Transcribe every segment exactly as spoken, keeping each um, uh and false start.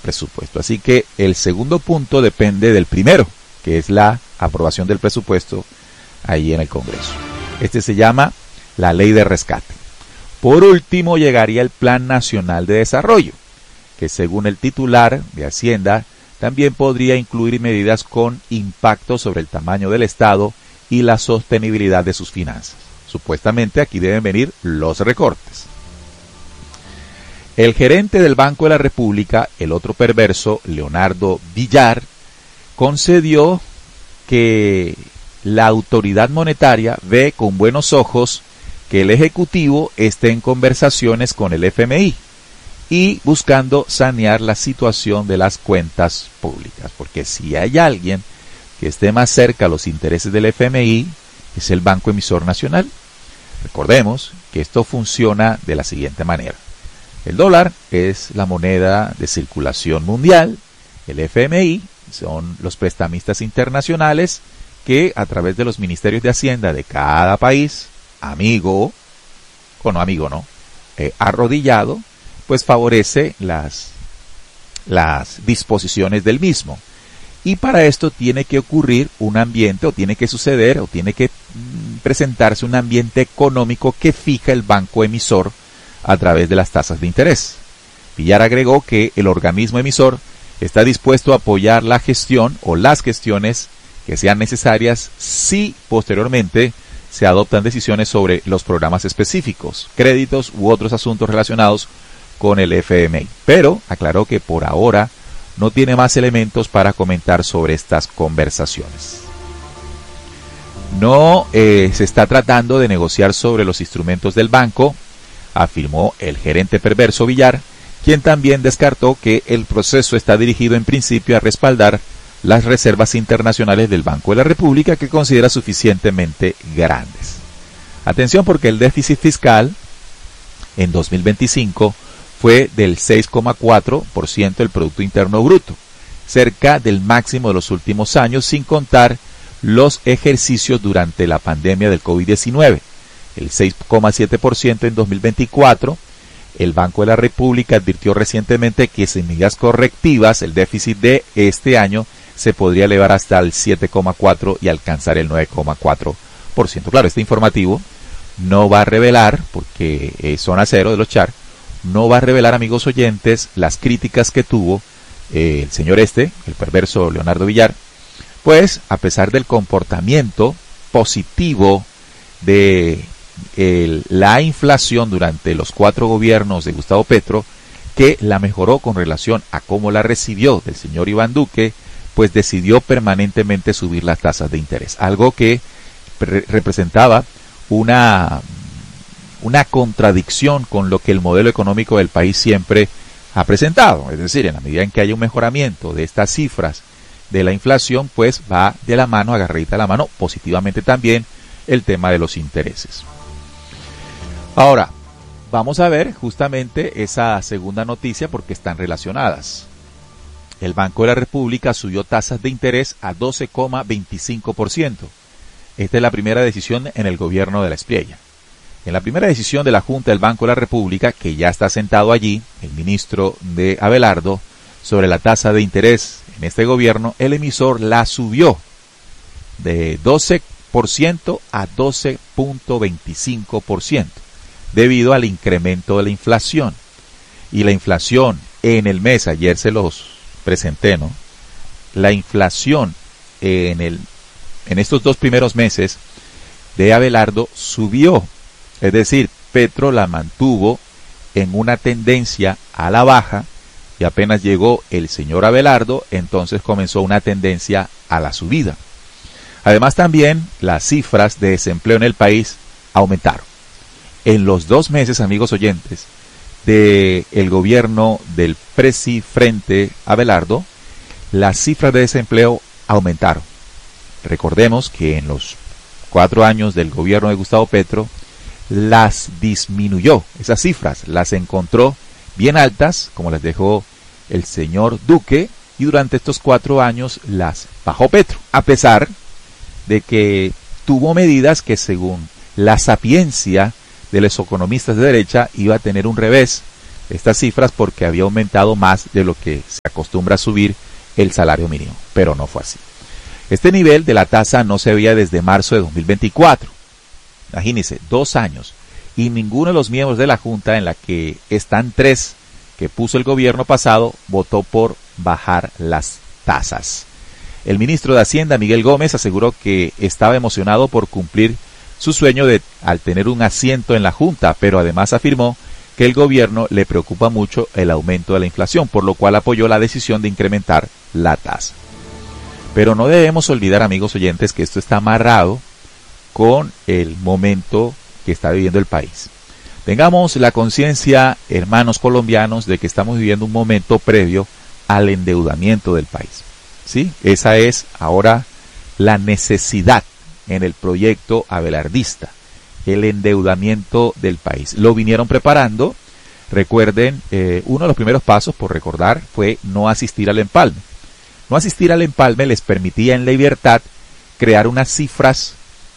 presupuesto. Así que el segundo punto depende del primero, que es la aprobación del presupuesto ahí en el Congreso. Este se llama la Ley de Rescate. Por último, llegaría el Plan Nacional de Desarrollo, que según el titular de Hacienda, también podría incluir medidas con impacto sobre el tamaño del Estado y la sostenibilidad de sus finanzas. Supuestamente aquí deben venir los recortes. El gerente del Banco de la República, el otro perverso, Leonardo Villar, concedió que la autoridad monetaria ve con buenos ojos que el Ejecutivo esté en conversaciones con el F M I y buscando sanear la situación de las cuentas públicas, porque si hay alguien que esté más cerca a los intereses del F M I, es el Banco Emisor Nacional. Recordemos que esto funciona de la siguiente manera. El dólar es la moneda de circulación mundial, el F M I son los prestamistas internacionales que a través de los ministerios de Hacienda de cada país, amigo, o no amigo, no, eh, arrodillado, pues favorece las, las disposiciones del mismo. Y para esto tiene que ocurrir un ambiente, o tiene que suceder, o tiene que mm, presentarse un ambiente económico que fija el banco emisor a través de las tasas de interés. Villar agregó que el organismo emisor está dispuesto a apoyar la gestión o las gestiones que sean necesarias si posteriormente se adoptan decisiones sobre los programas específicos, créditos u otros asuntos relacionados con el F M I. Pero aclaró que por ahora no tiene más elementos para comentar sobre estas conversaciones. No eh, se está tratando de negociar sobre los instrumentos del banco, afirmó el gerente perverso Villar, quien también descartó que el proceso está dirigido en principio a respaldar las reservas internacionales del Banco de la República, que considera suficientemente grandes. Atención, porque el déficit fiscal en dos mil veinticinco fue del seis coma cuatro por ciento del Producto Interno Bruto, cerca del máximo de los últimos años, sin contar los ejercicios durante la pandemia del COVID diecinueve. El seis coma siete por ciento en dos mil veinticuatro. El Banco de la República advirtió recientemente que sin medidas correctivas el déficit de este año se podría elevar hasta el siete coma cuatro por ciento y alcanzar el nueve coma cuatro por ciento. Claro, este informativo no va a revelar, porque es zona cero de los Char, no va a revelar, amigos oyentes, las críticas que tuvo eh, el señor este, el perverso Leonardo Villar, pues a pesar del comportamiento positivo de el, la inflación durante los cuatro gobiernos de Gustavo Petro, que la mejoró con relación a cómo la recibió del señor Iván Duque, pues decidió permanentemente subir las tasas de interés, algo que re- representaba una, una contradicción con lo que el modelo económico del país siempre ha presentado. Es decir, en la medida en que haya un mejoramiento de estas cifras de la inflación, pues va de la mano, agarradita de la mano, positivamente también el tema de los intereses. Ahora, vamos a ver justamente esa segunda noticia porque están relacionadas. El Banco de la República subió tasas de interés a doce coma veinticinco por ciento. Esta es la primera decisión en el gobierno de la Espriella. En la primera decisión de la Junta del Banco de la República, que ya está sentado allí, el ministro de Abelardo, sobre la tasa de interés en este gobierno, el emisor la subió de doce por ciento a doce coma veinticinco por ciento, debido al incremento de la inflación. Y la inflación en el mes, ayer se los presenté, ¿no? La inflación en el en estos dos primeros meses de Abelardo subió, es decir, Petro la mantuvo en una tendencia a la baja y apenas llegó el señor Abelardo, entonces comenzó una tendencia a la subida. Además también las cifras de desempleo en el país aumentaron. En los dos meses, amigos oyentes, del gobierno del Presi Frente Abelardo, las cifras de desempleo aumentaron. Recordemos que en los cuatro años del gobierno de Gustavo Petro, las disminuyó. Esas cifras las encontró bien altas, como las dejó el señor Duque, y durante estos cuatro años las bajó Petro, a pesar de que tuvo medidas que, según la sapiencia de los economistas de derecha, iba a tener un revés estas cifras porque había aumentado más de lo que se acostumbra a subir el salario mínimo, pero no fue así. Este nivel de la tasa no se veía desde marzo de dos mil veinticuatro. Imagínense, dos años, y ninguno de los miembros de la Junta, en la que están tres que puso el gobierno pasado, votó por bajar las tasas. El ministro de Hacienda, Miguel Gómez, aseguró que estaba emocionado por cumplir su sueño de al tener un asiento en la Junta, pero además afirmó que el gobierno le preocupa mucho el aumento de la inflación, por lo cual apoyó la decisión de incrementar la tasa. Pero no debemos olvidar, amigos oyentes, que esto está amarrado con el momento que está viviendo el país. Tengamos la conciencia, hermanos colombianos, de que estamos viviendo un momento previo al endeudamiento del país. ¿Sí? Esa es ahora la necesidad en el proyecto abelardista, el endeudamiento del país. Lo vinieron preparando. Recuerden, eh, uno de los primeros pasos, por recordar, fue no asistir al empalme. No asistir al empalme les permitía en libertad crear unas cifras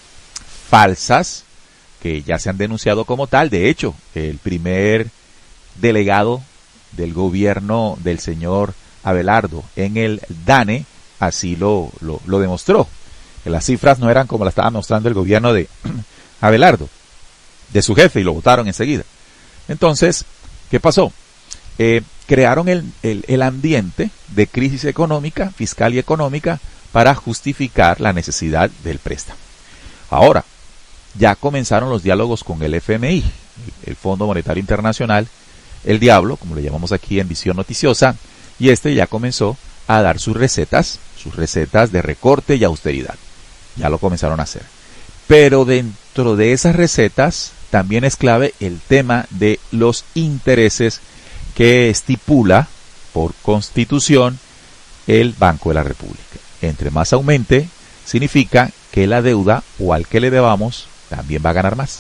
falsas que ya se han denunciado como tal. De hecho, el primer delegado del gobierno del señor Abelardo en el DANE así lo, lo, lo demostró. Que las cifras no eran como las estaba mostrando el gobierno de Abelardo, de su jefe, y lo votaron enseguida. Entonces, ¿qué pasó? Eh, crearon el, el, el ambiente de crisis económica, fiscal y económica para justificar la necesidad del préstamo. Ahora, ya comenzaron los diálogos con el F M I, el Fondo Monetario Internacional, el diablo, como le llamamos aquí en Visión Noticiosa, y este ya comenzó a dar sus recetas, sus recetas de recorte y austeridad. Ya lo comenzaron a hacer. Pero dentro de esas recetas también es clave el tema de los intereses que estipula por Constitución el Banco de la República. Entre más aumente, significa que la deuda o al que le debamos también va a ganar más.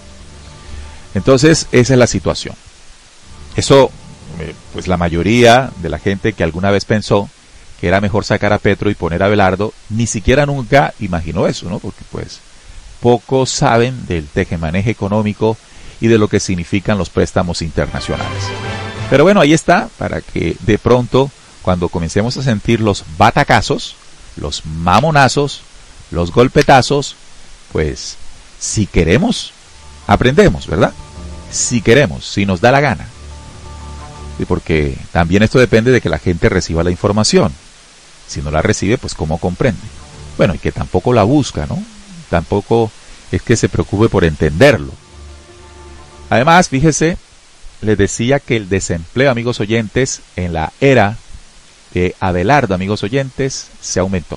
Entonces, esa es la situación. Eso, pues la mayoría de la gente que alguna vez pensó que era mejor sacar a Petro y poner a Abelardo, ni siquiera nunca imaginó eso, ¿no? Porque pues pocos saben del tejemaneje económico y de lo que significan los préstamos internacionales. Pero bueno, ahí está, para que de pronto, cuando comencemos a sentir los batacazos, los mamonazos, los golpetazos, pues si queremos, aprendemos, ¿verdad? Si queremos, si nos da la gana. Sí, porque también esto depende de que la gente reciba la información. Si no la recibe, pues ¿cómo comprende? Bueno, y que tampoco la busca, ¿no? Tampoco es que se preocupe por entenderlo. Además, fíjese, les decía que el desempleo, amigos oyentes, en la era de Abelardo, amigos oyentes, se aumentó.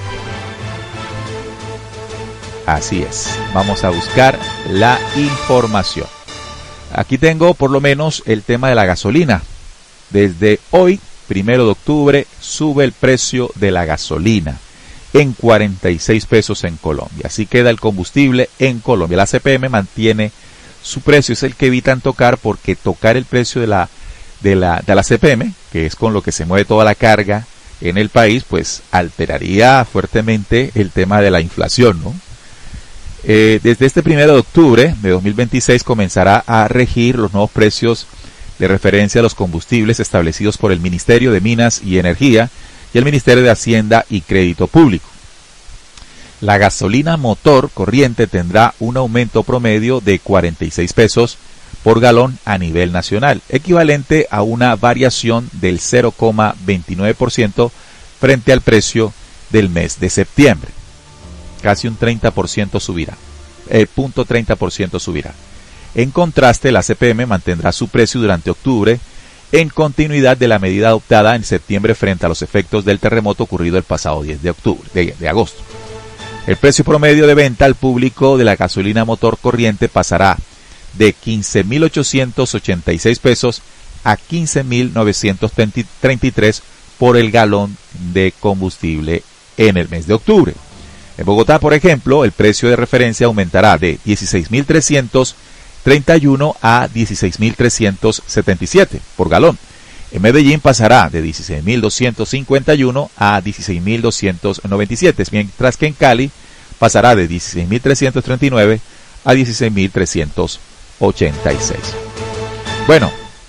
Así es, vamos a buscar la información. Aquí tengo por lo menos el tema de la gasolina. Desde hoy, primero de octubre, sube el precio de la gasolina en cuarenta y seis pesos en Colombia. Así queda el combustible en Colombia. La C P M mantiene su precio, es el que evitan tocar, porque tocar el precio de la, de la, de la C P M, que es con lo que se mueve toda la carga en el país, pues alteraría fuertemente el tema de la inflación, ¿no? Eh, desde este primero de octubre de dos mil veintiséis comenzará a regir los nuevos precios de referencia a los combustibles establecidos por el Ministerio de Minas y Energía y el Ministerio de Hacienda y Crédito Público. La gasolina motor corriente tendrá un aumento promedio de cuarenta y seis pesos por galón a nivel nacional, equivalente a una variación del cero coma veintinueve por ciento frente al precio del mes de septiembre. Casi un treinta por ciento subirá, el punto treinta por ciento subirá. En contraste, la C P M mantendrá su precio durante octubre en continuidad de la medida adoptada en septiembre frente a los efectos del terremoto ocurrido el pasado diez de octubre, de, de agosto. El precio promedio de venta al público de la gasolina motor corriente pasará de quince mil ochocientos ochenta y seis pesos a quince mil novecientos treinta y tres por el galón de combustible en el mes de octubre. En Bogotá, por ejemplo, el precio de referencia aumentará de dieciséis mil trescientos treinta y uno a dieciséis mil trescientos setenta y siete por galón. En Medellín pasará de dieciséis mil doscientos cincuenta y uno a dieciséis mil doscientos noventa y siete, mientras que en Cali pasará de dieciséis mil trescientos treinta y nueve a dieciséis mil trescientos ochenta y seis. Bueno,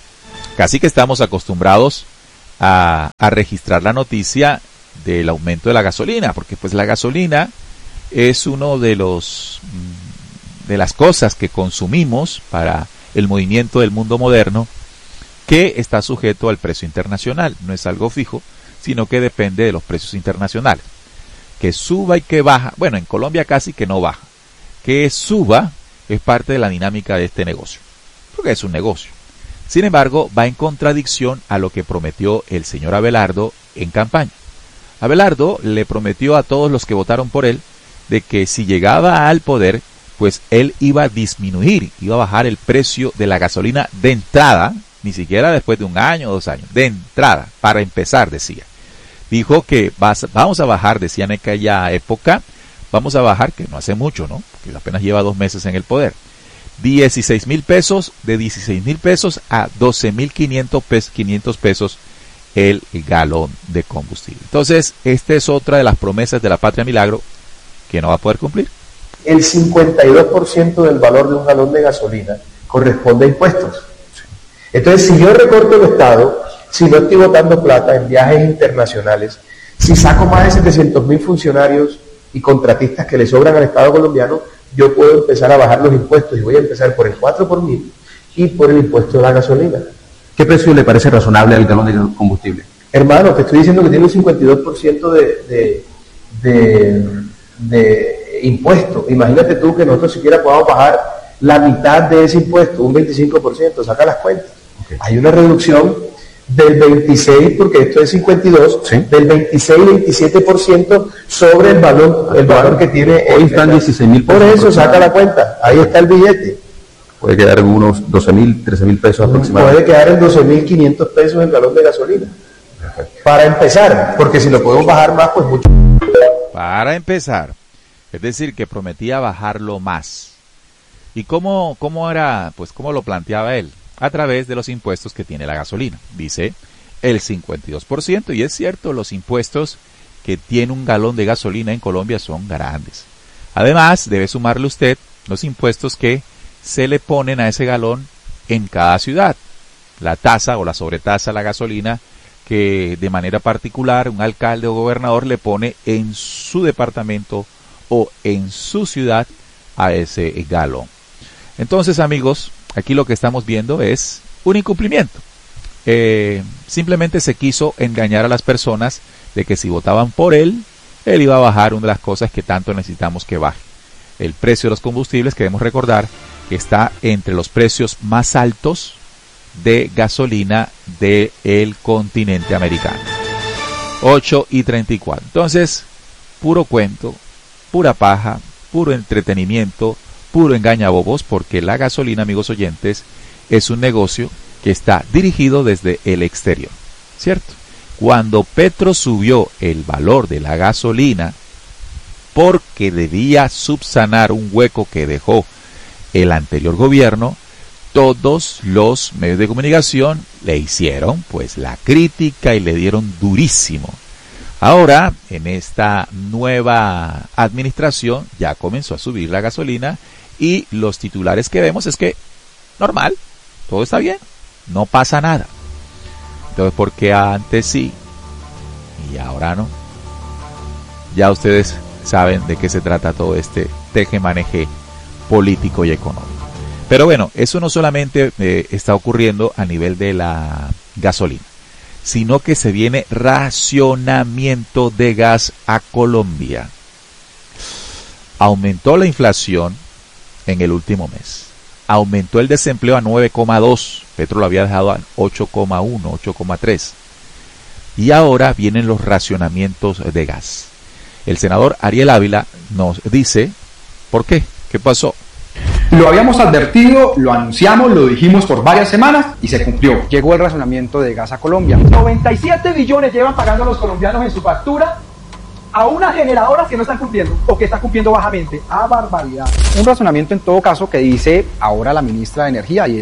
casi que estamos acostumbrados a, a registrar la noticia del aumento de la gasolina, porque pues la gasolina es uno de los de las cosas que consumimos para el movimiento del mundo moderno, que está sujeto al precio internacional. No es algo fijo, sino que depende de los precios internacionales. Que suba y que baja, bueno, en Colombia casi que no baja. Que suba es parte de la dinámica de este negocio, porque es un negocio. Sin embargo, va en contradicción a lo que prometió el señor Abelardo en campaña. Abelardo le prometió a todos los que votaron por él de que si llegaba al poder, pues él iba a disminuir, iba a bajar el precio de la gasolina de entrada, ni siquiera después de un año o dos años, de entrada, para empezar, decía. Dijo que vas, vamos a bajar, decía en aquella época, vamos a bajar, que no hace mucho, ¿no? Que apenas lleva dos meses en el poder. dieciséis mil pesos, de dieciséis mil pesos a doce mil quinientos pesos el galón de combustible. Entonces, esta es otra de las promesas de la Patria Milagro que no va a poder cumplir. El cincuenta y dos por ciento del valor de un galón de gasolina corresponde a impuestos. Entonces, si yo recorto el Estado, si no estoy botando plata en viajes internacionales, si saco más de setecientos mil funcionarios y contratistas que le sobran al Estado colombiano, yo puedo empezar a bajar los impuestos, y voy a empezar por el cuatro por mil y por el impuesto de la gasolina. ¿Qué precio le parece razonable al galón de combustible? Hermano, te estoy diciendo que tiene un cincuenta y dos por ciento de, de, de, de impuesto. Imagínate tú que nosotros siquiera podamos bajar la mitad de ese impuesto, un veinticinco por ciento, saca las cuentas. Okay. Hay una reducción del veintiséis, porque esto es cincuenta y dos, ¿sí? Del veintiséis veintisiete por ciento sobre el valor, el valor que tiene. Hoy están dieciséis mil pesos. Por eso saca la cuenta, ahí está el billete. Puede quedar en unos doce mil, trece mil pesos aproximadamente. Puede quedar en doce mil quinientos pesos el galón de gasolina. Perfecto. Para empezar, porque si lo podemos bajar más, pues mucho. Para empezar, es decir, que prometía bajarlo más. ¿Y cómo, cómo era, pues cómo lo planteaba él? A través de los impuestos que tiene la gasolina. Dice el cincuenta y dos por ciento, y es cierto, los impuestos que tiene un galón de gasolina en Colombia son grandes. Además, debe sumarle usted los impuestos que se le ponen a ese galón en cada ciudad. La tasa o la sobretasa a la gasolina que de manera particular un alcalde o gobernador le pone en su departamento o en su ciudad a ese galón. Entonces, amigos, aquí lo que estamos viendo es un incumplimiento. Eh, simplemente se quiso engañar a las personas de que si votaban por él, él iba a bajar una de las cosas que tanto necesitamos que baje. El precio de los combustibles, queremos recordar, que está entre los precios más altos de gasolina del continente americano. ocho y treinta y cuatro. Entonces, puro cuento, pura paja, puro entretenimiento, puro engañabobos, porque la gasolina, amigos oyentes, es un negocio que está dirigido desde el exterior, ¿cierto? Cuando Petro subió el valor de la gasolina porque debía subsanar un hueco que dejó el anterior gobierno, todos los medios de comunicación le hicieron pues la crítica y le dieron durísimo. Ahora, en esta nueva administración, ya comenzó a subir la gasolina y los titulares que vemos es que normal, todo está bien, no pasa nada. Entonces, ¿por qué antes sí y ahora no? Ya ustedes saben de qué se trata todo este teje-maneje político y económico. Pero bueno, eso no solamente eh, está ocurriendo a nivel de la gasolina, sino que se viene racionamiento de gas a Colombia. Aumentó la inflación en el último mes. Aumentó el desempleo a nueve coma dos. Petro lo había dejado a ocho coma uno, ocho coma tres. Y ahora vienen los racionamientos de gas. El senador Ariel Ávila nos dice, ¿por qué? ¿Qué pasó? Lo habíamos advertido, lo anunciamos, lo dijimos por varias semanas y se cumplió. Llegó el racionamiento de gas a Colombia. noventa y siete billones llevan pagando los colombianos en su factura a unas generadoras que no están cumpliendo o que están cumpliendo bajamente. ¡Ah, barbaridad! Un razonamiento en todo caso que dice ahora la ministra de Energía y el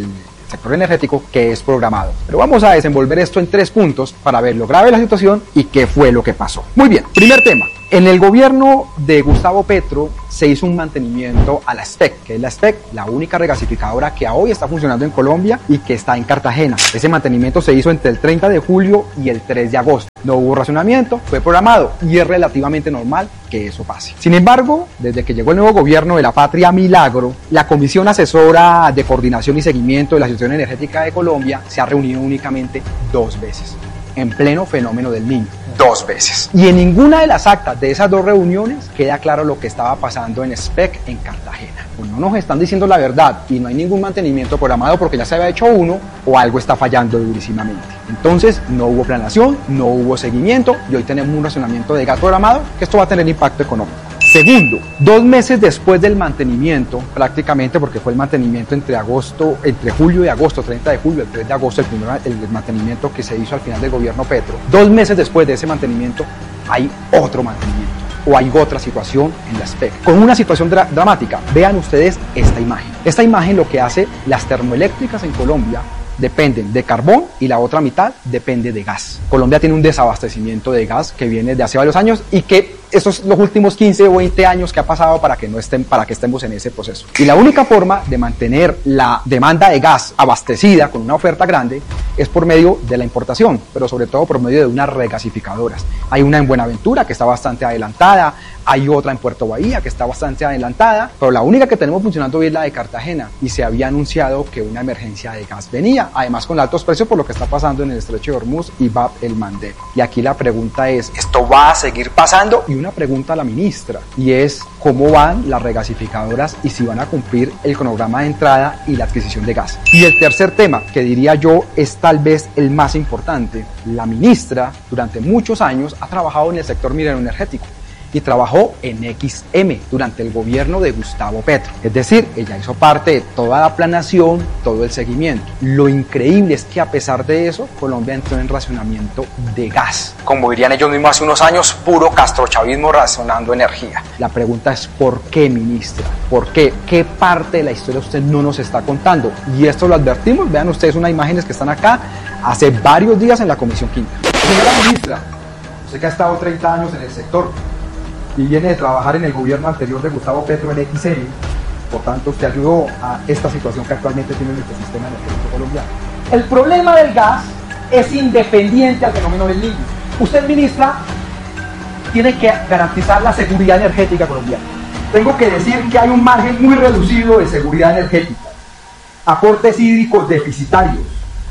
sector energético que es programado. Pero vamos a desenvolver esto en tres puntos para ver lo grave de la situación y qué fue lo que pasó. Muy bien, primer tema. En el gobierno de Gustavo Petro se hizo un mantenimiento a la S P E C, que es la S P E C, la única regasificadora que hoy está funcionando en Colombia y que está en Cartagena. Ese mantenimiento se hizo entre el treinta de julio y el tres de agosto. No hubo racionamiento, fue programado y es relativamente normal que eso pase. Sin embargo, desde que llegó el nuevo gobierno de la Patria Milagro, la Comisión Asesora de Coordinación y Seguimiento de la Situación Energética de Colombia se ha reunido únicamente dos veces, en pleno fenómeno del Niño. Dos veces. Y en ninguna de las actas de esas dos reuniones queda claro lo que estaba pasando en S P E C en Cartagena. O no nos están diciendo la verdad y no hay ningún mantenimiento programado porque ya se había hecho uno, o algo está fallando durísimamente. Entonces no hubo planeación, no hubo seguimiento y hoy tenemos un racionamiento de gas programado que esto va a tener impacto económico. Segundo, dos meses después del mantenimiento, prácticamente porque fue el mantenimiento entre agosto, entre julio y agosto, treinta de julio, el tres de agosto, el primer el mantenimiento que se hizo al final del gobierno Petro. Dos meses después de ese mantenimiento hay otro mantenimiento o hay otra situación en la S P E C con una situación dra- dramática. Vean ustedes esta imagen. Esta imagen lo que hace las termoeléctricas en Colombia dependen de carbón y la otra mitad depende de gas. Colombia tiene un desabastecimiento de gas que viene de hace varios años y que esos los últimos quince o veinte años que ha pasado para que no estén, para que estemos en ese proceso. Y la única forma de mantener la demanda de gas abastecida con una oferta grande es por medio de la importación, pero sobre todo por medio de unas regasificadoras. Hay una en Buenaventura que está bastante adelantada, hay otra en Puerto Bahía que está bastante adelantada, pero la única que tenemos funcionando bien es la de Cartagena y se había anunciado que una emergencia de gas venía, además con altos precios por lo que está pasando en el estrecho de Hormuz y Bab el Mandeb. Y aquí la pregunta es, ¿esto va a seguir pasando? Y una pregunta a la ministra, y es cómo van las regasificadoras y si van a cumplir el cronograma de entrada y la adquisición de gas. Y el tercer tema, que diría yo es tal vez el más importante, la ministra durante muchos años ha trabajado en el sector minero energético y trabajó en X M durante el gobierno de Gustavo Petro. Es decir, ella hizo parte de toda la planeación, todo el seguimiento. Lo increíble es que a pesar de eso, Colombia entró en racionamiento de gas. Como dirían ellos mismos hace unos años, puro castrochavismo racionando energía. La pregunta es ¿por qué, ministra? ¿Por qué? ¿Qué parte de la historia usted no nos está contando? Y esto lo advertimos, vean ustedes unas imágenes que están acá, hace varios días en la Comisión Quinta. Señora ministra, usted que ha estado treinta años en el sector y viene de trabajar en el gobierno anterior de Gustavo Petro en X M, por tanto usted ayudó a esta situación que actualmente tiene nuestro sistema energético colombiano. El problema del gas es independiente al fenómeno del Niño. Usted, ministra, tiene que garantizar la seguridad energética colombiana. Tengo que decir que hay un margen muy reducido de seguridad energética, aportes hídricos deficitarios,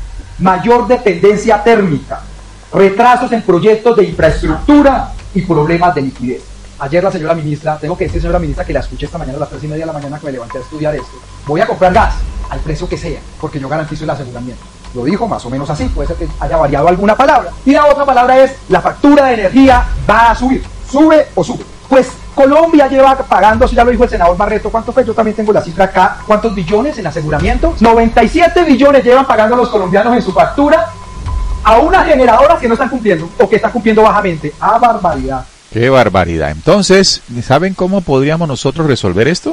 mayor dependencia térmica, retrasos en proyectos de infraestructura y problemas de liquidez. Ayer la señora ministra, tengo que decir señora ministra que la escuché esta mañana a las tres y media de la mañana que me levanté a estudiar esto. Voy a comprar gas al precio que sea, porque yo garantizo el aseguramiento. Lo dijo más o menos así, puede ser que haya variado alguna palabra. Y la otra palabra es, la factura de energía va a subir. ¿Sube o sube? Pues Colombia lleva pagando, ya lo dijo el senador Barreto, ¿cuánto fue? Yo también tengo la cifra acá. ¿Cuántos billones en aseguramiento? noventa y siete billones llevan pagando los colombianos en su factura a unas generadoras que no están cumpliendo o que están cumpliendo bajamente. ¡Ah, barbaridad! ¡Qué barbaridad! Entonces, ¿saben cómo podríamos nosotros resolver esto?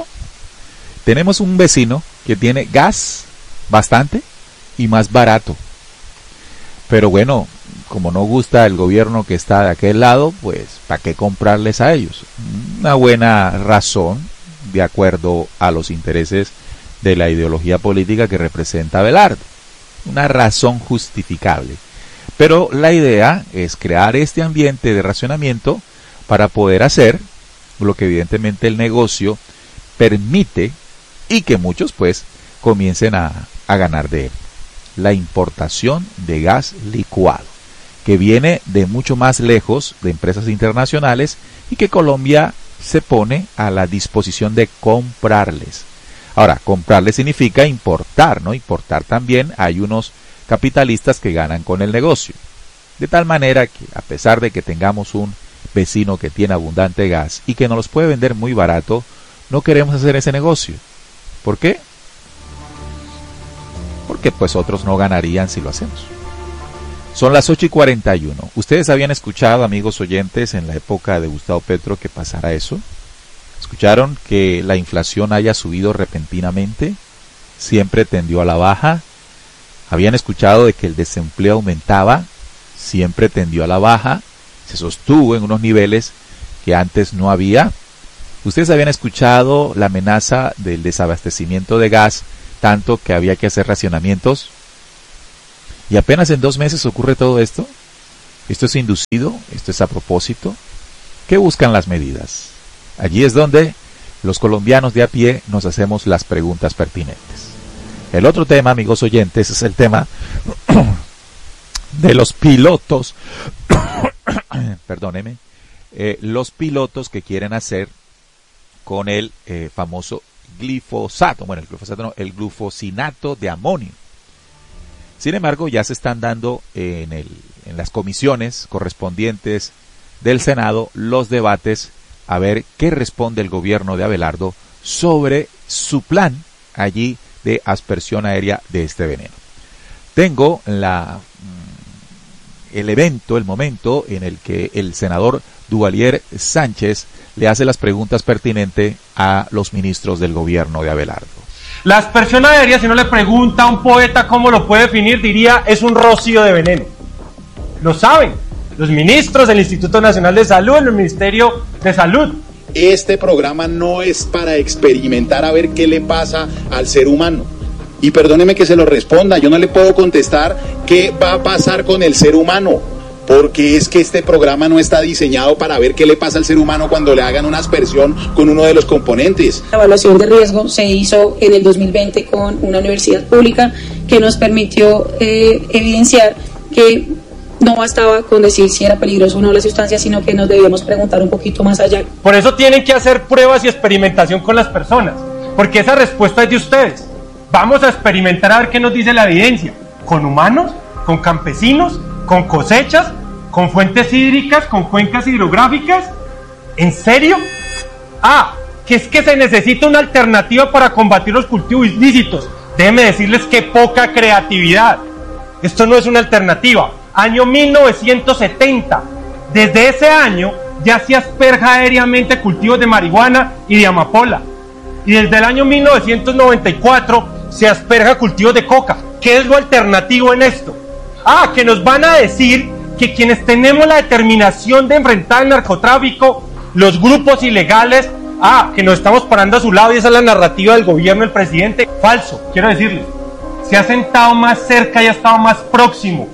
Tenemos un vecino que tiene gas bastante y más barato. Pero bueno, como no gusta el gobierno que está de aquel lado, pues ¿para qué comprarles a ellos? Una buena razón, de acuerdo a los intereses de la ideología política que representa Abelardo. Una razón justificable. Pero la idea es crear este ambiente de racionamiento para poder hacer lo que evidentemente el negocio permite y que muchos pues comiencen a, a ganar de él. La importación de gas licuado, que viene de mucho más lejos de empresas internacionales y que Colombia se pone a la disposición de comprarles. Ahora, comprarles significa importar, ¿no? Importar también hay unos capitalistas que ganan con el negocio. De tal manera que, a pesar de que tengamos un vecino que tiene abundante gas y que nos los puede vender muy barato, no queremos hacer ese negocio. ¿Por qué? Porque pues otros no ganarían si lo hacemos. Son las ocho y cuarenta y uno. ¿Ustedes habían escuchado, amigos oyentes, en la época de Gustavo Petro que pasara eso? ¿Escucharon que la inflación haya subido repentinamente? Siempre tendió a la baja. Habían escuchado de que el desempleo aumentaba, siempre tendió a la baja, se sostuvo en unos niveles que antes no había. Ustedes habían escuchado la amenaza del desabastecimiento de gas, tanto que había que hacer racionamientos. Y apenas en dos meses ocurre todo esto. ¿Esto es inducido? ¿Esto es a propósito? ¿Qué buscan las medidas? Allí es donde los colombianos de a pie nos hacemos las preguntas pertinentes. El otro tema, amigos oyentes, es el tema de los pilotos, perdóneme, eh, los pilotos que quieren hacer con el eh, famoso glifosato, bueno, el glifosato no, el glufosinato de amonio. Sin embargo, ya se están dando en, el, en las comisiones correspondientes del Senado los debates a ver qué responde el gobierno de Abelardo sobre su plan allí de aspersión aérea de este veneno. Tengo la, el evento, el momento en el que el senador Duvalier Sánchez le hace las preguntas pertinentes a los ministros del gobierno de Abelardo. La aspersión aérea, si uno le pregunta a un poeta cómo lo puede definir, diría es un rocío de veneno. Lo saben los ministros del Instituto Nacional de Salud, el Ministerio de Salud. Este programa no es para experimentar a ver qué le pasa al ser humano. Y perdóneme que se lo responda, yo no le puedo contestar qué va a pasar con el ser humano, porque es que este programa no está diseñado para ver qué le pasa al ser humano cuando le hagan una aspersión con uno de los componentes. La evaluación de riesgo se hizo en el dos mil veinte con una universidad pública que nos permitió eh, evidenciar que no bastaba con decir si era peligroso o no la sustancia, sino que nos debíamos preguntar un poquito más allá. Por eso tienen que hacer pruebas y experimentación con las personas, porque esa respuesta es de ustedes. Vamos a experimentar a ver qué nos dice la evidencia, con humanos, con campesinos, con cosechas, con fuentes hídricas, con cuencas hidrográficas. ¿En serio? Ah, que es que se necesita una alternativa para combatir los cultivos ilícitos. Déjenme decirles que poca creatividad. Esto no es una alternativa. Año mil novecientos setenta. Desde ese año ya se asperja aéreamente cultivos de marihuana y de amapola. Y desde el año mil novecientos noventa y cuatro se asperja cultivos de coca. ¿Qué es lo alternativo en esto? Ah, que nos van a decir que quienes tenemos la determinación de enfrentar el narcotráfico, los grupos ilegales, ah, que nos estamos parando a su lado y esa es la narrativa del gobierno del presidente. Falso, quiero decirles. Se ha sentado más cerca y ha estado más próximo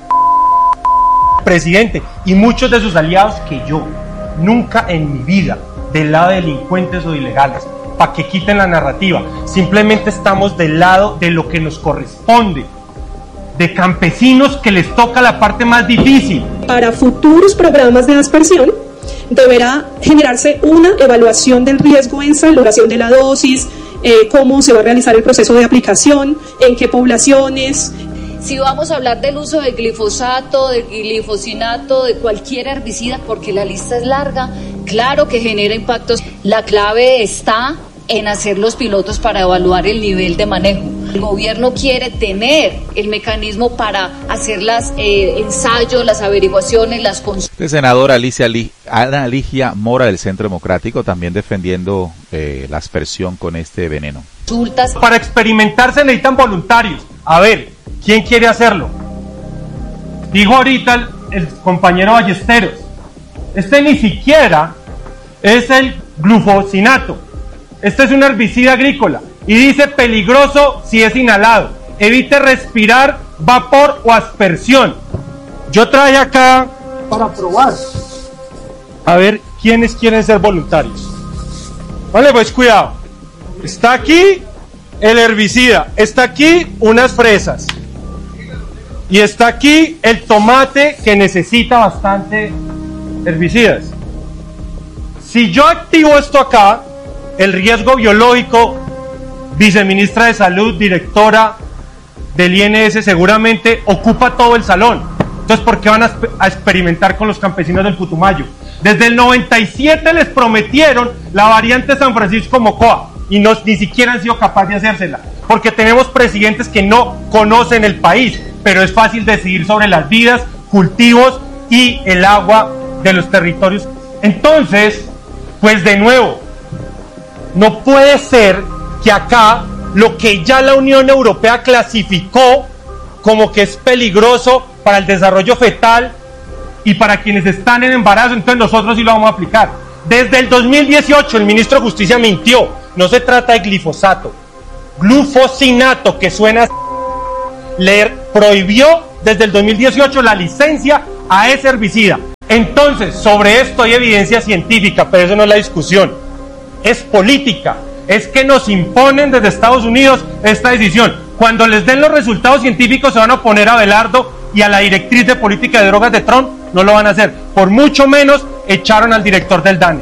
presidente y muchos de sus aliados que yo. Nunca en mi vida del lado de delincuentes o de ilegales, para que quiten la narrativa. Simplemente estamos del lado de lo que nos corresponde, de campesinos que les toca la parte más difícil. Para futuros programas de aspersión deberá generarse una evaluación del riesgo en saturación de la dosis, eh, cómo se va a realizar el proceso de aplicación, en qué poblaciones. Si vamos a hablar del uso del glifosato, del glifosinato, de cualquier herbicida, porque la lista es larga, claro que genera impactos. La clave está en hacer los pilotos para evaluar el nivel de manejo. El gobierno quiere tener el mecanismo para hacer los eh, ensayos, las averiguaciones, las consultas. La senadora Alicia Li, Ana Ligia Mora del Centro Democrático también defendiendo eh, la aspersión con este veneno. Consultas. Para experimentar se necesitan voluntarios. A ver, ¿quién quiere hacerlo? Dijo ahorita el, el compañero Ballesteros. Este ni siquiera es el glufosinato. Este es un herbicida agrícola. Y dice peligroso si es inhalado. Evite respirar vapor o aspersión. Yo traje acá para probar. A ver quiénes quieren ser voluntarios. Vale, pues cuidado. Está aquí el herbicida. Está aquí unas fresas. Y está aquí el tomate que necesita bastante herbicidas. Si yo activo esto acá, el riesgo biológico, viceministra de Salud, directora del I N S, seguramente ocupa todo el salón. Entonces, ¿por qué van a, a experimentar con los campesinos del Putumayo? Desde el noventa y siete les prometieron la variante San Francisco Mocoa y no, ni siquiera han sido capaces de hacérsela, porque tenemos presidentes que no conocen el país, pero es fácil decidir sobre las vidas, cultivos y el agua de los territorios. Entonces, pues de nuevo, no puede ser que acá lo que ya la Unión Europea clasificó como que es peligroso para el desarrollo fetal y para quienes están en embarazo, entonces nosotros sí lo vamos a aplicar. Desde el dos mil dieciocho el ministro de Justicia mintió, no se trata de glifosato, glufosinato, que suena, le prohibió desde el dos mil dieciocho la licencia a ese herbicida. Entonces, sobre esto hay evidencia científica, pero eso no es la discusión, es política, es que nos imponen desde Estados Unidos esta decisión. Cuando les den los resultados científicos se van a oponer a Abelardo y a la directriz de política de drogas de Trump, no lo van a hacer, por mucho menos echaron al director del DANE.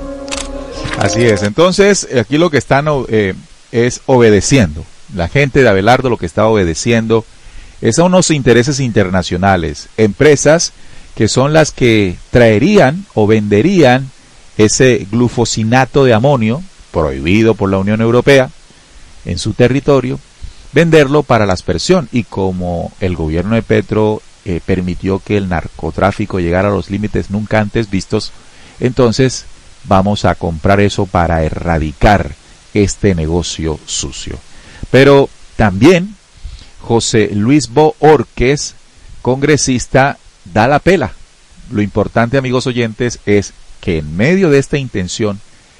Así es, entonces aquí lo que están eh, es obedeciendo, la gente de Abelardo lo que está obedeciendo es a unos intereses internacionales, empresas que son las que traerían o venderían ese glufosinato de amonio, prohibido por la Unión Europea, en su territorio, venderlo para la aspersión. Y como el gobierno de Petro eh, permitió que el narcotráfico llegara a los límites nunca antes vistos, entonces vamos a comprar eso para erradicar este negocio sucio. Pero también José Luis Bohórquez, congresista, da la pela. Lo importante, amigos oyentes, es que en medio de esta intención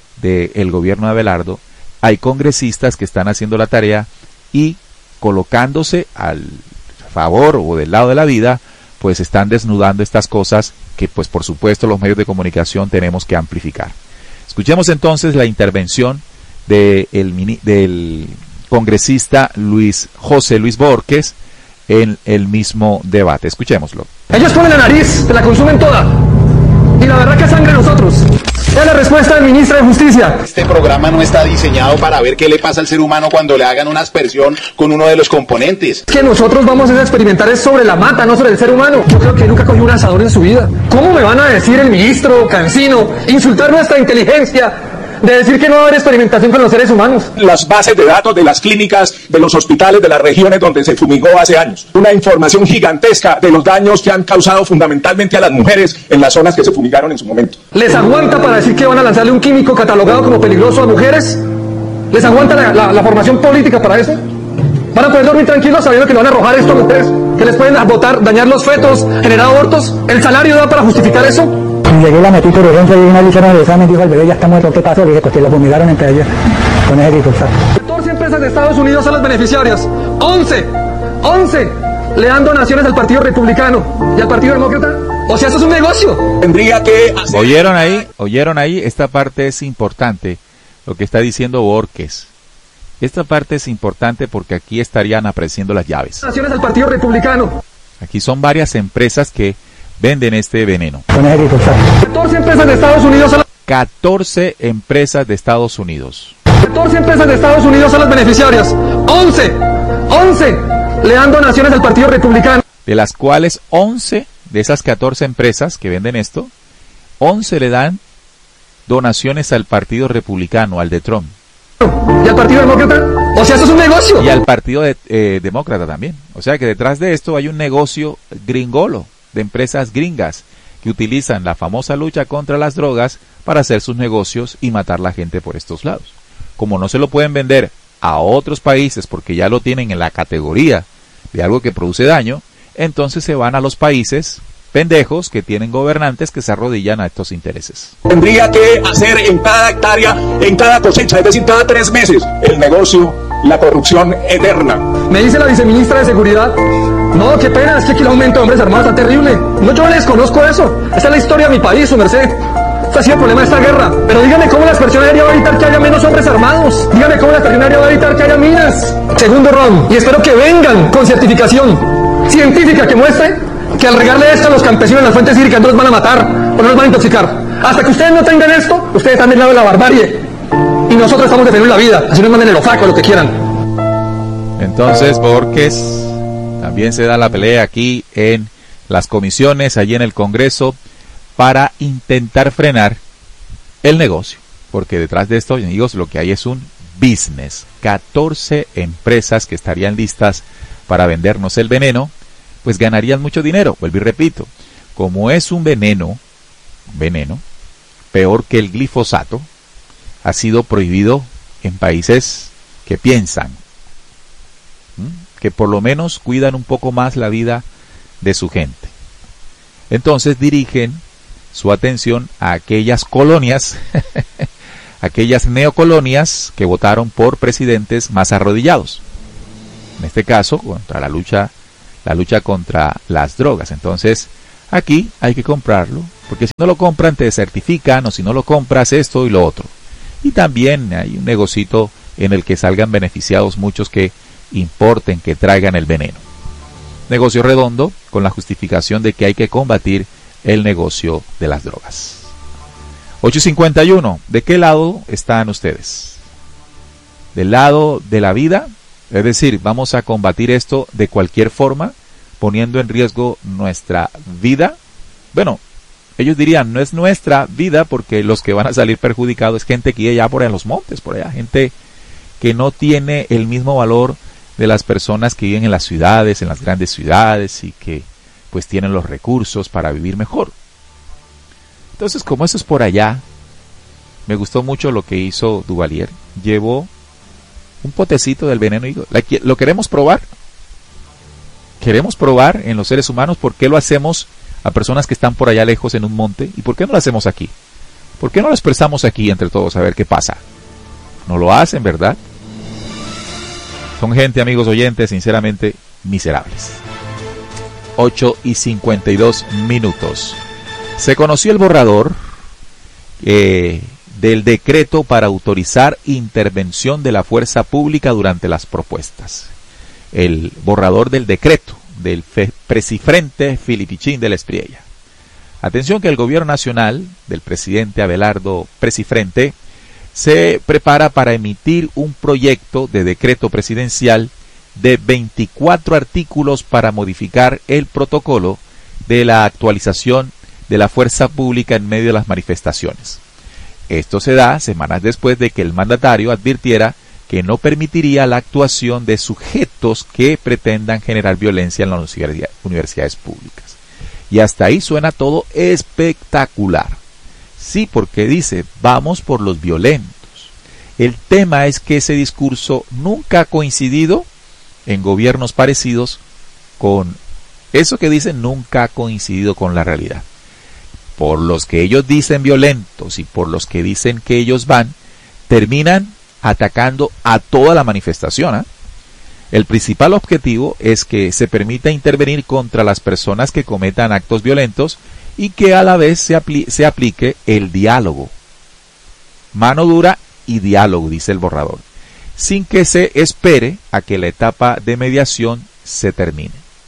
del gobierno de Abelardo, hay congresistas que están haciendo la tarea y colocándose al favor o del lado de la vida, pues están desnudando estas cosas que, pues por supuesto, los medios de comunicación tenemos que amplificar. Escuchemos entonces la intervención de el, del congresista Luis José Luis Bohórquez en el mismo debate. Escuchémoslo. Ellos ponen la nariz, te la consumen toda. Y la verdad que sangre nosotros. Es la respuesta del ministro de Justicia. Este programa no está diseñado para ver qué le pasa al ser humano cuando le hagan una aspersión con uno de los componentes. Que nosotros vamos a experimentar es sobre la mata, no sobre el ser humano. Yo creo que nunca cogió un asador en su vida. ¿Cómo me van a decir el ministro Cancino, insultar nuestra inteligencia, de decir que no va a haber experimentación con los seres humanos? Las bases de datos de las clínicas, de los hospitales, de las regiones donde se fumigó hace años. Una información gigantesca de los daños que han causado fundamentalmente a las mujeres en las zonas que se fumigaron en su momento. ¿Les aguanta para decir que van a lanzarle un químico catalogado como peligroso a mujeres? ¿Les aguanta la, la, la formación política para eso? ¿Van a poder dormir tranquilos sabiendo que le van a arrojar esto a mujeres? ¿Que les pueden botar, dañar los fetos, generar abortos? ¿El salario da para justificar eso? Llegué, la metí por urgencia y una le hicieron el examen, dijo el bebé ya está muerto. ¿Qué pasó? Le dije, pues que lo fumigaron entre ellos con ese glifosato. catorce empresas de Estados Unidos son las beneficiarias. once, once le dan donaciones al Partido Republicano y al Partido Demócrata. O sea, eso es un negocio. Tendría que hacer... ¿Oyeron ahí? ¿Oyeron ahí? Esta parte es importante, lo que está diciendo Bohórquez. Esta parte es importante porque aquí estarían apreciando las llaves. Donaciones al Partido Republicano. Aquí son varias empresas que venden este veneno. catorce empresas de Estados Unidos son las... catorce empresas de Estados Unidos. catorce empresas de Estados Unidos son las beneficiarias. once, once le dan donaciones al Partido Republicano. De las cuales once de esas catorce empresas que venden esto, once le dan donaciones al Partido Republicano, al de Trump. ¿Y al Partido Demócrata? O sea, eso es un negocio. Y al Partido de, eh, Demócrata también. O sea que detrás de esto hay un negocio gringolo, de empresas gringas que utilizan la famosa lucha contra las drogas para hacer sus negocios y matar la gente por estos lados. Como no se lo pueden vender a otros países porque ya lo tienen en la categoría de algo que produce daño, entonces se van a los países pendejos que tienen gobernantes que se arrodillan a estos intereses. Tendría que hacer en cada hectárea, en cada cosecha, es decir, cada tres meses, el negocio, la corrupción eterna. Me dice la viceministra de Seguridad, no, qué pena, es que aquí el aumento de hombres armados está terrible. No, yo no les conozco eso. Esa es la historia de mi país, su merced. Ese ha sido el problema de esta guerra. Pero dígame cómo la aspersión aérea va a evitar que haya menos hombres armados. Dígame cómo la aspersión aérea va a evitar que haya minas. Segundo round, y espero que vengan con certificación científica que muestre que al regarle esto a los campesinos en las fuentes hídricas no los van a matar o no los van a intoxicar. Hasta que ustedes no tengan esto, ustedes están del lado de la barbarie. Y nosotros estamos defendiendo la vida. Así nos manden el ofaco, lo que quieran. Entonces, Bohórquez también se da la pelea aquí en las comisiones, allí en el Congreso, para intentar frenar el negocio. Porque detrás de esto, amigos, lo que hay es un business. catorce empresas que estarían listas para vendernos el veneno, pues ganarían mucho dinero. Vuelvo y repito, como es un veneno, veneno, peor que el glifosato, ha sido prohibido en países que piensan, ¿m? que por lo menos cuidan un poco más la vida de su gente. Entonces dirigen su atención a aquellas colonias, aquellas neocolonias que votaron por presidentes más arrodillados. En este caso, contra la lucha, la lucha contra las drogas. Entonces, aquí hay que comprarlo, porque si no lo compran te certifican, o si no lo compras esto y lo otro. Y también hay un negocito en el que salgan beneficiados muchos que importen, que traigan el veneno. Negocio redondo con la justificación de que hay que combatir el negocio de las drogas. ocho cincuenta y uno. ¿De qué lado están ustedes? ¿Del lado de la vida? Es decir, vamos a combatir esto de cualquier forma, poniendo en riesgo nuestra vida. Bueno, ellos dirían, no es nuestra vida, porque los que van a salir perjudicados es gente que vive allá por allá en los montes, por allá, gente que no tiene el mismo valor de las personas que viven en las ciudades, en las grandes ciudades, y que pues tienen los recursos para vivir mejor. Entonces, como eso es por allá, me gustó mucho lo que hizo Duvalier. Llevó un potecito del veneno y dijo, ¿lo queremos probar? ¿Queremos probar en los seres humanos? ¿Por qué lo hacemos a personas que están por allá lejos en un monte? ¿Y por qué no lo hacemos aquí? ¿Por qué no lo expresamos aquí entre todos a ver qué pasa? No lo hacen, ¿verdad? Son gente, amigos oyentes, sinceramente miserables. ocho y cincuenta y dos minutos. Se conoció el borrador eh, del decreto para autorizar intervención de la fuerza pública durante las propuestas. El borrador del decreto del Presifrente Filipichín de la Espriella. Atención que el gobierno nacional del presidente Abelardo Presifrente se prepara para emitir un proyecto de decreto presidencial de veinticuatro artículos para modificar el protocolo de la actualización de la fuerza pública en medio de las manifestaciones. Esto se da semanas después de que el mandatario advirtiera que no permitiría la actuación de sujetos que pretendan generar violencia en las universidades públicas. Y hasta ahí suena todo espectacular. Sí, porque dice, vamos por los violentos. El tema es que ese discurso nunca ha coincidido en gobiernos parecidos con eso que dicen, nunca ha coincidido con la realidad. Por los que ellos dicen violentos y por los que dicen que ellos van, terminan atacando a toda la manifestación, ¿eh? El principal objetivo es que se permita intervenir contra las personas que cometan actos violentos y que a la vez se, apli- se aplique el diálogo. Mano dura y diálogo, dice el borrador, sin que se espere a que la etapa de mediación se termine.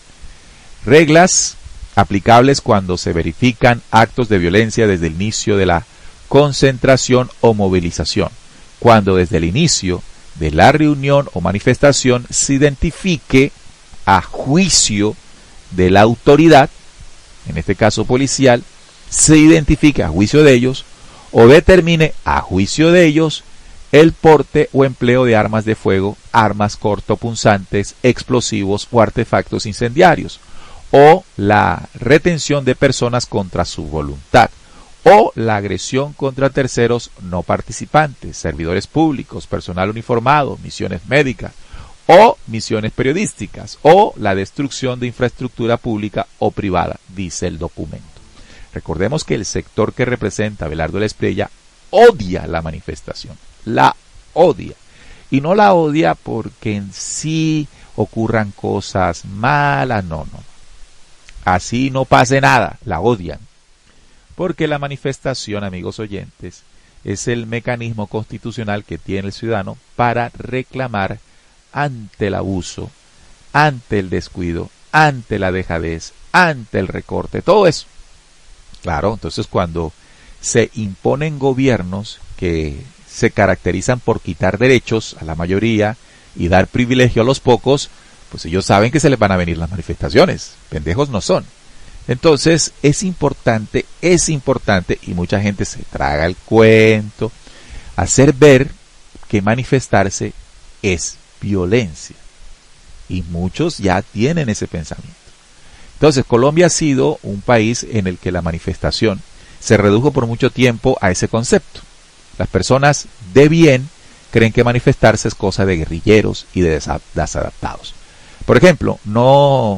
Reglas aplicables cuando se verifican actos de violencia desde el inicio de la concentración o movilización, cuando desde el inicio de la reunión o manifestación se identifique a juicio de la autoridad, en este caso policial, se identifique a juicio de ellos o determine a juicio de ellos el porte o empleo de armas de fuego, armas cortopunzantes, explosivos o artefactos incendiarios, o la retención de personas contra su voluntad, o la agresión contra terceros no participantes, servidores públicos, personal uniformado, misiones médicas, o misiones periodísticas, o la destrucción de infraestructura pública o privada, dice el documento. Recordemos que el sector que representa Abelardo de la Espriella odia la manifestación, la odia, y no la odia porque en sí ocurran cosas malas, no, no, así no pase nada, la odian. Porque la manifestación, amigos oyentes, es el mecanismo constitucional que tiene el ciudadano para reclamar ante el abuso, ante el descuido, ante la dejadez, ante el recorte, todo eso. Claro, entonces cuando se imponen gobiernos que se caracterizan por quitar derechos a la mayoría y dar privilegio a los pocos, pues ellos saben que se les van a venir las manifestaciones, pendejos no son. Entonces es importante, es importante, y mucha gente se traga el cuento, hacer ver que manifestarse es violencia. Y muchos ya tienen ese pensamiento. Entonces Colombia ha sido un país en el que la manifestación se redujo por mucho tiempo a ese concepto. Las personas de bien creen que manifestarse es cosa de guerrilleros y de desadaptados. Por ejemplo, no,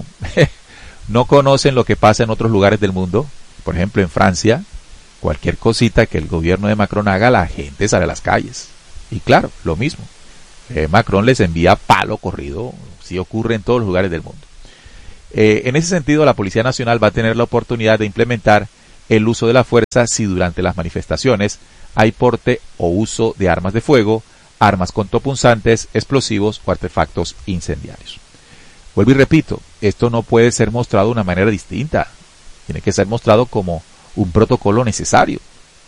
no conocen lo que pasa en otros lugares del mundo. Por ejemplo, en Francia, cualquier cosita que el gobierno de Macron haga, la gente sale a las calles. Y claro, lo mismo. Eh, Macron les envía palo corrido, si ocurre en todos los lugares del mundo. Eh, en ese sentido, la Policía Nacional va a tener la oportunidad de implementar el uso de la fuerza si durante las manifestaciones hay porte o uso de armas de fuego, armas contropunzantes, explosivos o artefactos incendiarios. Vuelvo y repito, esto no puede ser mostrado de una manera distinta. Tiene que ser mostrado como un protocolo necesario.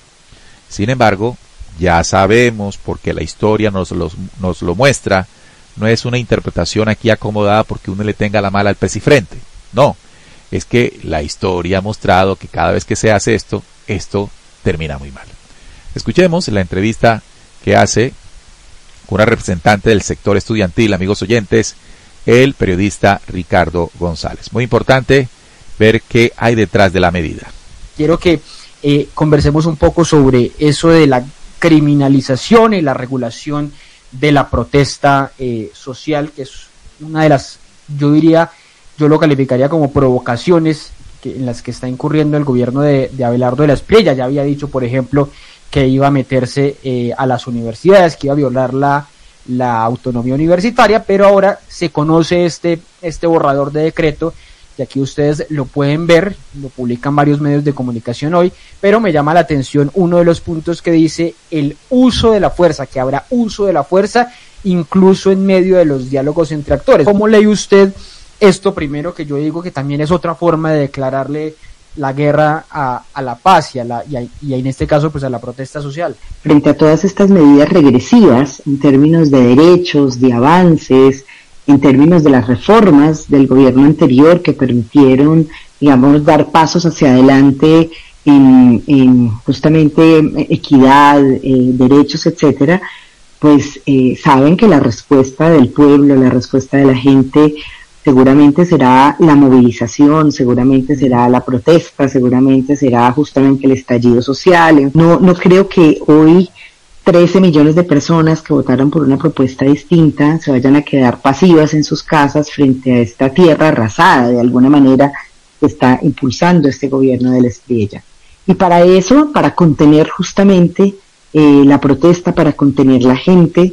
Sin embargo, ya sabemos, porque la historia nos, los, nos lo muestra, no es una interpretación aquí acomodada porque uno le tenga la mala al pesifrente. No, es que la historia ha mostrado que cada vez que se hace esto, esto termina muy mal. Escuchemos la entrevista que hace con una representante del sector estudiantil, amigos oyentes, el periodista Ricardo González. Muy importante ver qué hay detrás de la medida. Quiero que eh, conversemos un poco sobre eso de la criminalización y la regulación de la protesta eh, social, que es una de las, yo diría, yo lo calificaría como provocaciones que, en las que está incurriendo el gobierno de, de Abelardo de la Espriella. Ya había dicho, por ejemplo, que iba a meterse eh, a las universidades, que iba a violar la, la autonomía universitaria, pero ahora se conoce este, este borrador de decreto, y aquí ustedes lo pueden ver, lo publican varios medios de comunicación hoy, pero me llama la atención uno de los puntos que dice el uso de la fuerza, que habrá uso de la fuerza incluso en medio de los diálogos entre actores. ¿Cómo lee usted esto primero, que yo digo que también es otra forma de declararle la guerra a, a la paz y, a la, y, a, y en este caso pues a la protesta social? Frente a todas estas medidas regresivas en términos de derechos, de avances, en términos de las reformas del gobierno anterior que permitieron, digamos, dar pasos hacia adelante en, en justamente equidad, eh, derechos, etcétera, pues eh, saben que la respuesta del pueblo, la respuesta de la gente seguramente será la movilización, seguramente será la protesta, seguramente será justamente el estallido social. No, no creo que hoy trece millones de personas que votaron por una propuesta distinta se vayan a quedar pasivas en sus casas frente a esta tierra arrasada, de alguna manera, que está impulsando este gobierno de la Espriella. Y para eso, para contener justamente eh, la protesta, para contener la gente,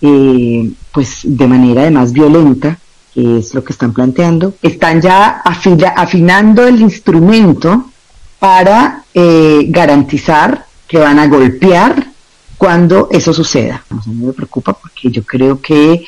eh, pues de manera además violenta, que es lo que están planteando, están ya afila, afinando el instrumento para eh, garantizar que van a golpear cuando eso suceda. A mí me preocupa porque yo creo que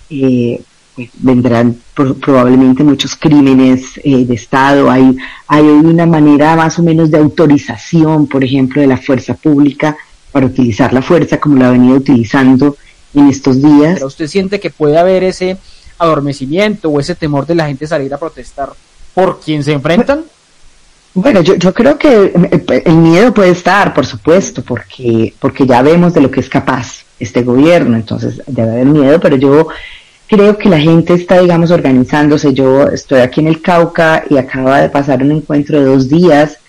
eh, pues vendrán por, probablemente muchos crímenes eh, de Estado. Hay, hay una manera más o menos de autorización, por ejemplo, de la fuerza pública para utilizar la fuerza como la ha venido utilizando en estos días. ¿Pero usted siente que puede haber ese adormecimiento o ese temor de la gente salir a protestar por quien se enfrentan? Bueno, yo, yo creo que el miedo puede estar, por supuesto, porque, porque ya vemos de lo que es capaz este gobierno, entonces debe haber miedo, pero yo creo que la gente está, digamos, organizándose. Yo estoy aquí en el Cauca y acaba de pasar un encuentro de dos días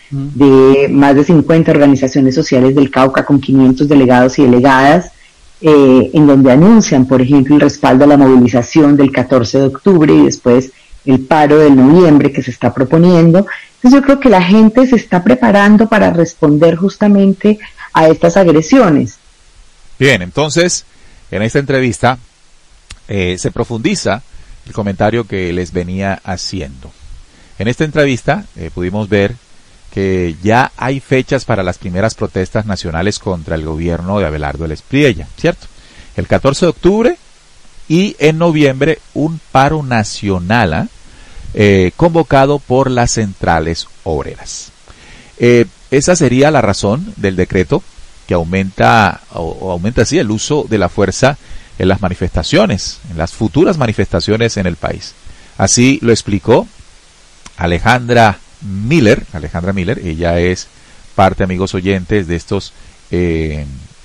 de más de cincuenta organizaciones sociales del Cauca con quinientos delegados y delegadas, eh, en donde anuncian, por ejemplo, el respaldo a la movilización del catorce de octubre y después el paro del noviembre que se está proponiendo. Entonces yo creo que la gente se está preparando para responder justamente a estas agresiones. Bien, entonces, en esta entrevista eh, se profundiza el comentario que les venía haciendo. En esta entrevista eh, pudimos ver que ya hay fechas para las primeras protestas nacionales contra el gobierno de Abelardo de la Espriella, ¿cierto? El catorce de octubre y en noviembre un paro nacional, ¿eh? Eh, convocado por las centrales obreras. Eh, esa sería la razón del decreto que aumenta o, o aumenta así el uso de la fuerza en las manifestaciones, en las futuras manifestaciones en el país. Así lo explicó Alejandra Miller. Alejandra Miller, ella es parte, amigos oyentes, de estos eh,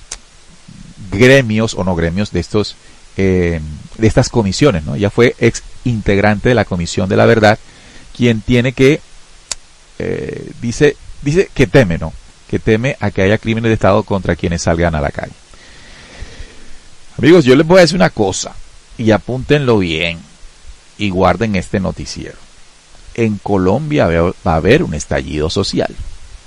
gremios o no gremios, de estos eh, de estas comisiones, ¿no? Ella fue ex integrante de la Comisión de la Verdad, quien tiene que eh, dice dice que teme, ¿no? Que teme a que haya crímenes de Estado contra quienes salgan a la calle. Amigos, yo les voy a decir una cosa y apúntenlo bien. y guarden este noticiero. En Colombia va a haber un estallido social.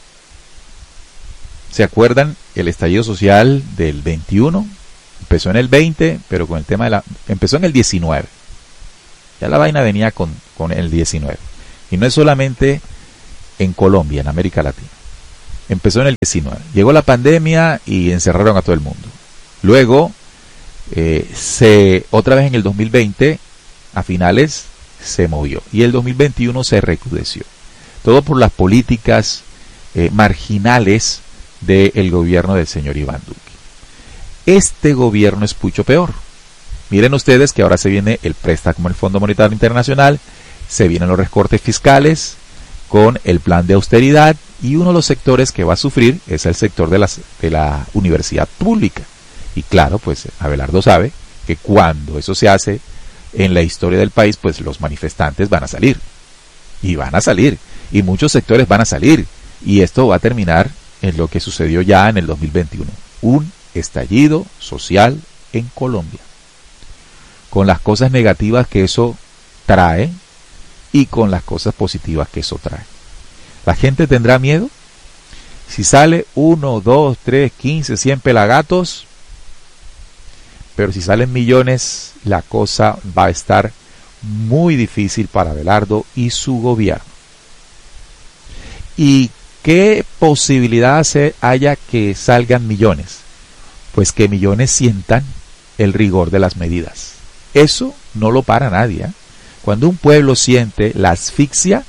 ¿Se acuerdan el estallido social del veintiuno? Empezó en el veinte, pero con el tema de la... Empezó en el diecinueve. Ya la vaina venía con, con el diecinueve. Y no es solamente en Colombia, en América Latina. Empezó en el diecinueve. Llegó la pandemia y encerraron a todo el mundo. Luego, eh, se otra vez en el dos mil veinte, a finales, se movió. Y el dos mil veintiuno se recrudeció. Todo por las políticas eh, marginales del gobierno del señor Iván Duque. Este gobierno es mucho peor. Miren ustedes que ahora se viene el préstamo del Fondo Monetario Internacional, se vienen los recortes fiscales con el plan de austeridad, y uno de los sectores que va a sufrir es el sector de, las, de la universidad pública. Y claro, pues Abelardo sabe que cuando eso se hace en la historia del país, pues los manifestantes van a salir. Y van a salir. Y muchos sectores van a salir. Y esto va a terminar en lo que sucedió ya en el dos mil veintiuno. Un estallido social en Colombia. Con las cosas negativas que eso trae y con las cosas positivas que eso trae. ¿La gente tendrá miedo? Si sale uno, dos, tres, quince, cien pelagatos, pero si salen millones, la cosa va a estar muy difícil para Abelardo y su gobierno. ¿Y qué posibilidad haya que salgan millones? Pues que millones sientan el rigor de las medidas. Eso no lo para nadie, ¿eh? Cuando un pueblo siente la asfixia,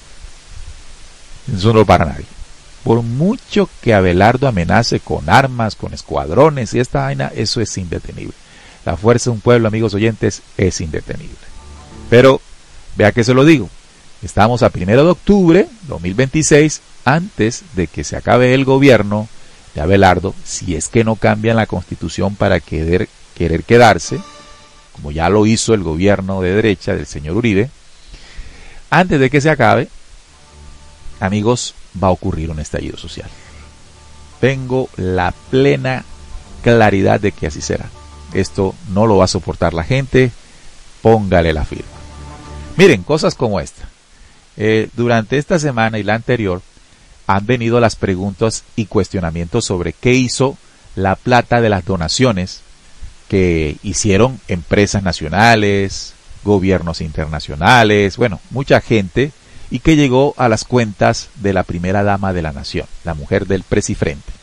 eso no lo para nadie. Por mucho que Abelardo amenace con armas, con escuadrones y esta vaina, eso es indetenible. La fuerza de un pueblo, amigos oyentes, es indetenible. Pero, vea que se lo digo, estamos a primero de octubre de dos mil veintiséis, antes de que se acabe el gobierno de Abelardo, si es que no cambian la constitución para querer, querer quedarse, como ya lo hizo el gobierno de derecha del señor Uribe, antes de que se acabe, amigos, va a ocurrir un estallido social. Tengo la plena claridad de que así será. Esto no lo va a soportar la gente, póngale la firma. Miren, cosas como esta. Eh, durante esta semana y la anterior han venido las preguntas y cuestionamientos sobre qué hizo la plata de las donaciones que hicieron empresas nacionales, gobiernos internacionales, bueno, mucha gente, y que llegó a las cuentas de la primera dama de la nación, la mujer del Presifrente.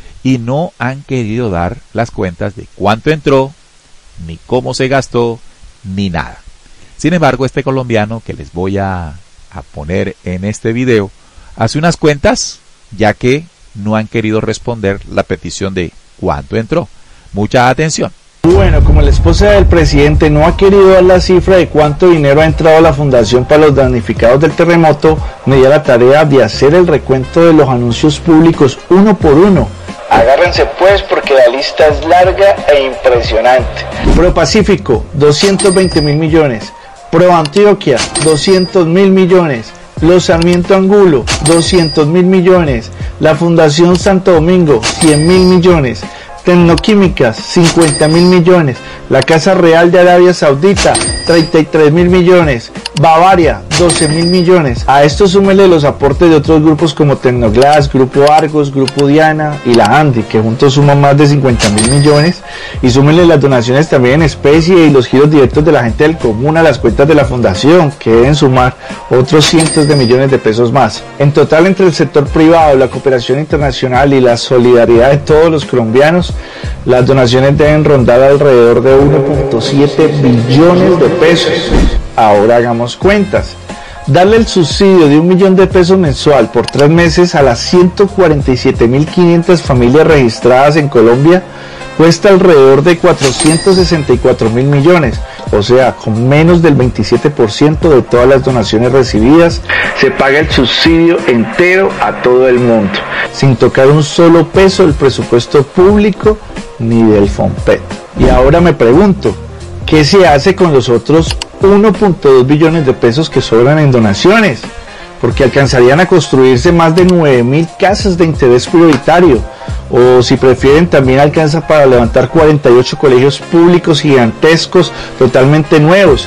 Y no han querido dar las cuentas de cuánto entró, ni cómo se gastó, ni nada. Sin embargo, este colombiano que les voy a, a poner en este video, hace unas cuentas, ya que no han querido responder la petición de cuánto entró. Mucha atención. Bueno, como la esposa del presidente no ha querido dar la cifra de cuánto dinero ha entrado a la fundación para los damnificados del terremoto, me dio la tarea de hacer el recuento de los anuncios públicos uno por uno. Agárrense pues porque la lista es larga e impresionante. Pro Pacífico, doscientos veinte mil millones. Pro Antioquia, doscientos mil millones. Los Sarmiento Angulo, doscientos mil millones. La Fundación Santo Domingo, cien mil millones. Tecnoquímicas, cincuenta mil millones. La Casa Real de Arabia Saudita, treinta y tres mil millones. Bavaria, doce mil millones. A esto súmele los aportes de otros grupos como Tecnoglass, Grupo Argos, Grupo Diana y la Andy, que juntos suman más de cincuenta mil millones. Y súmele las donaciones también en especie y los giros directos de la gente del común a las cuentas de la fundación, que deben sumar otros cientos de millones de pesos más. En total, entre el sector privado, la cooperación internacional y la solidaridad de todos los colombianos, las donaciones deben rondar alrededor de uno punto siete billones de pesos. Ahora hagamos cuentas. Darle el subsidio de un millón de pesos mensual por tres meses a las ciento cuarenta y siete mil quinientas familias registradas en Colombia cuesta alrededor de cuatrocientos sesenta y cuatro mil millones, o sea, con menos del veintisiete por ciento de todas las donaciones recibidas, se paga el subsidio entero a todo el mundo, sin tocar un solo peso del presupuesto público ni del FOMPET. Y ahora me pregunto, ¿qué se hace con los otros uno punto dos billones de pesos que sobran en donaciones? Porque alcanzarían a construirse más de nueve mil casas de interés prioritario, o si prefieren también alcanza para levantar cuarenta y ocho colegios públicos gigantescos totalmente nuevos.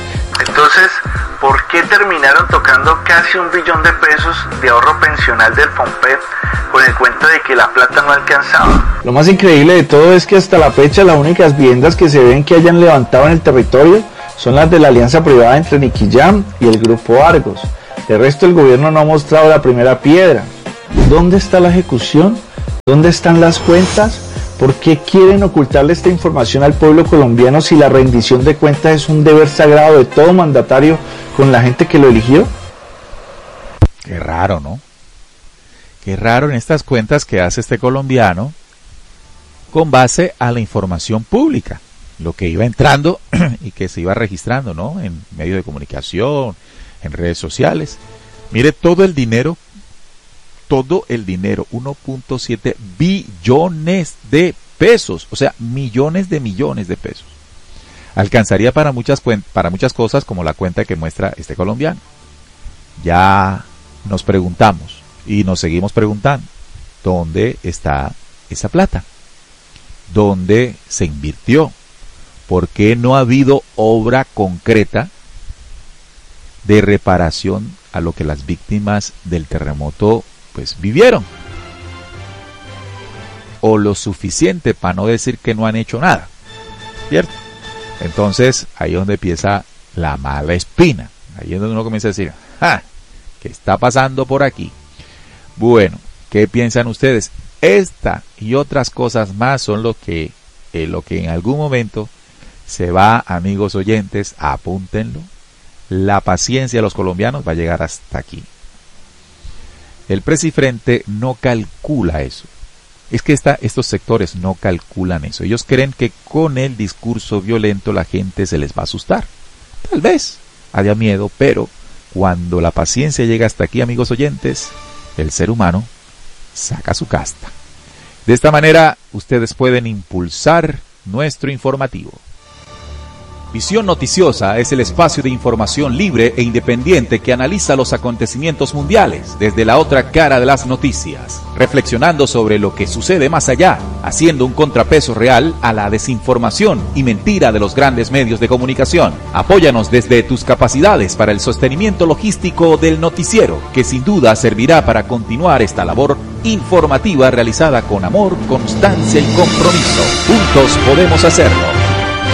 Entonces, ¿por qué terminaron tocando casi un billón de pesos de ahorro pensional del FOMPET con el cuento de que la plata no alcanzaba? Lo más increíble de todo es que hasta la fecha las únicas viviendas que se ven que hayan levantado en el territorio son las de la alianza privada entre Niquillán y el Grupo Argos. De resto, el gobierno no ha mostrado la primera piedra. ¿Dónde está la ejecución? ¿Dónde están las cuentas? ¿Por qué quieren ocultarle esta información al pueblo colombiano si la rendición de cuentas es un deber sagrado de todo mandatario con la gente que lo eligió? Qué raro, ¿no? Qué raro en estas cuentas que hace este colombiano con base a la información pública, lo que iba entrando y que se iba registrando, ¿no? En medios de comunicación, en redes sociales. Mire todo el dinero, todo el dinero, uno punto siete billones de pesos, o sea, millones de millones de pesos. Alcanzaría para muchas, para muchas cosas como la cuenta que muestra este colombiano. Ya nos preguntamos y nos seguimos preguntando, ¿dónde está esa plata? ¿Dónde se invirtió? ¿Por qué no ha habido obra concreta de reparación a lo que las víctimas del terremoto pues vivieron? O lo suficiente para no decir que no han hecho nada, ¿cierto? Entonces ahí es donde empieza la mala espina, ahí es donde uno comienza a decir, ¡ja! ¿Qué está pasando por aquí? Bueno, ¿qué piensan ustedes? Esta y otras cosas más son lo que, eh, lo que en algún momento se va, amigos oyentes, apúntenlo. La paciencia de los colombianos va a llegar hasta aquí. El Presifrente no calcula eso. Es que esta, estos sectores no calculan eso. Ellos creen que con el discurso violento la gente se les va a asustar. Tal vez haya miedo, pero cuando la paciencia llega hasta aquí, amigos oyentes, el ser humano saca su casta. De esta manera, ustedes pueden impulsar nuestro informativo. Visión Noticiosa es el espacio de información libre e independiente que analiza los acontecimientos mundiales desde la otra cara de las noticias, reflexionando sobre lo que sucede más allá, haciendo un contrapeso real a la desinformación y mentira de los grandes medios de comunicación. Apóyanos desde tus capacidades para el sostenimiento logístico del noticiero, que sin duda servirá para continuar esta labor informativa realizada con amor, constancia y compromiso. Juntos podemos hacerlo.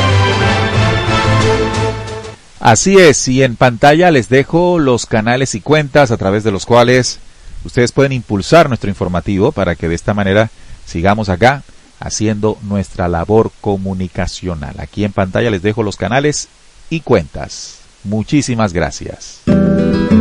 Así es, y en pantalla les dejo los canales y cuentas a través de los cuales ustedes pueden impulsar nuestro informativo para que de esta manera sigamos acá haciendo nuestra labor comunicacional. Aquí en pantalla les dejo los canales y cuentas. Muchísimas gracias.